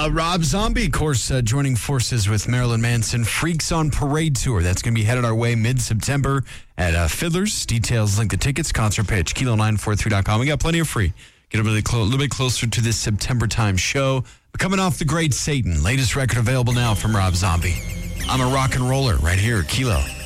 Rob Zombie, of course, joining forces with Marilyn Manson. Freaks on Parade Tour. That's going to be headed our way mid-September at Fiddler's. Details, link the tickets, concert pitch, kilo943.com. We got plenty of free. Get a little bit closer to this September time show. Coming off The Great Satan. Latest record available now from Rob Zombie. I'm a rock and roller right here, Kilo.